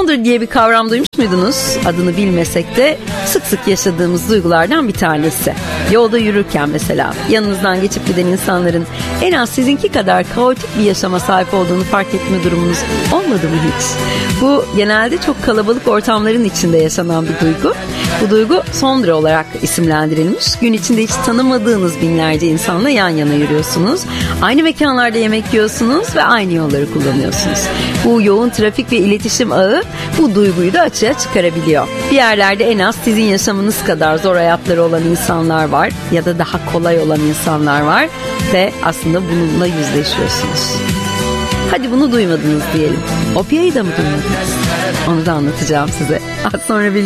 Sondra diye bir kavram duymuş muydunuz? Adını bilmesek de sık sık yaşadığımız duygulardan bir tanesi. Yolda yürürken mesela yanınızdan geçip giden insanların en az sizinki kadar kaotik bir yaşama sahip olduğunu fark etme durumunuz olmadı mı hiç? Bu genelde çok kalabalık ortamların içinde yaşanan bir duygu. Bu duygu Sondra olarak isimlendirilmiş. Gün içinde hiç tanımadığınız binlerce insanla yan yana yürüyorsunuz. Aynı mekanlarda yemek yiyorsunuz ve aynı yolları kullanıyorsunuz. Bu yoğun trafik ve iletişim ağı bu duyguyu da açığa çıkarabiliyor. Bir yerlerde en az sizin yaşamınız kadar zor hayatları olan insanlar var ya da daha kolay olan insanlar var ve aslında bununla yüzleşiyorsunuz. Hadi bunu duymadınız diyelim. Opia'yı da mı duymadınız? Onu da anlatacağım size. Az sonra birlikte